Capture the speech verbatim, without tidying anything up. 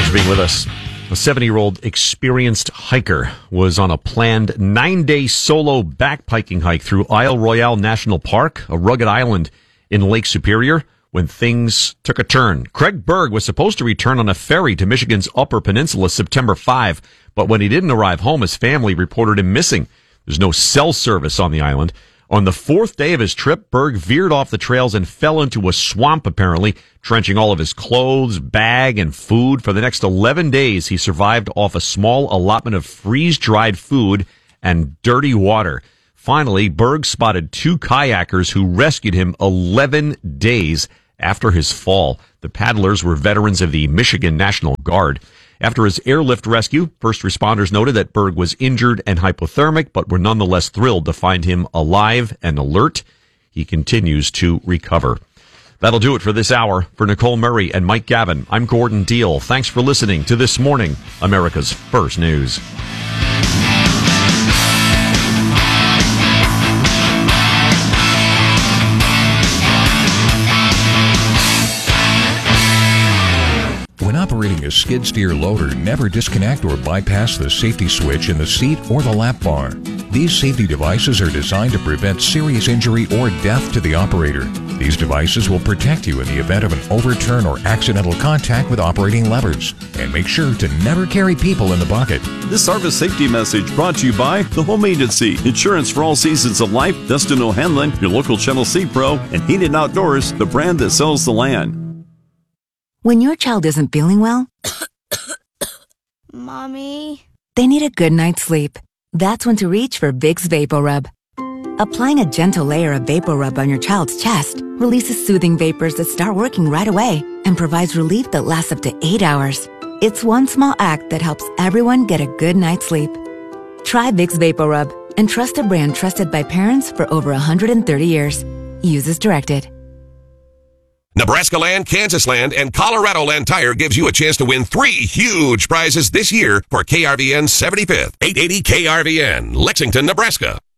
for being with us. A seventy-year-old experienced hiker was on a planned nine-day solo backpacking hike through Isle Royale National Park, a rugged island in Lake Superior, when things took a turn. Craig Berg was supposed to return on a ferry to Michigan's Upper Peninsula September fifth, but when he didn't arrive home, his family reported him missing. There's no cell service on the island. On the fourth day of his trip, Berg veered off the trails and fell into a swamp, apparently, trenching all of his clothes, bag, and food. For the next eleven days, he survived off a small allotment of freeze-dried food and dirty water. Finally, Berg spotted two kayakers who rescued him eleven days after his fall. The paddlers were veterans of the Michigan National Guard. After his airlift rescue, first responders noted that Berg was injured and hypothermic, but were nonetheless thrilled to find him alive and alert. He continues to recover. That'll do it for this hour. For Nicole Murray and Mike Gavin, I'm Gordon Deal. Thanks for listening to This Morning, America's First News. When operating a skid steer loader, never disconnect or bypass the safety switch in the seat or the lap bar. These safety devices are designed to prevent serious injury or death to the operator. These devices will protect you in the event of an overturn or accidental contact with operating levers. And make sure to never carry people in the bucket. This service safety message brought to you by the Home Agency, insurance for all seasons of life, Dustin O'Hanlon, your local Channel C Pro, and Heated Outdoors, the brand that sells the land. When your child isn't feeling well, Mommy, they need a good night's sleep. That's when to reach for Vicks VapoRub. Applying a gentle layer of VapoRub on your child's chest releases soothing vapors that start working right away and provides relief that lasts up to eight hours. It's one small act that helps everyone get a good night's sleep. Try Vicks VapoRub and trust a brand trusted by parents for over one hundred thirty years. Use as directed. Nebraska Land, Kansas Land, and Colorado Land Tire gives you a chance to win three huge prizes this year for K R V N's seventy-fifth. eight eighty K R V N, Lexington, Nebraska.